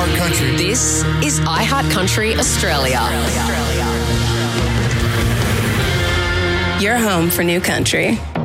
iHeart Country. This is iHeart Country Australia. Your home for new country.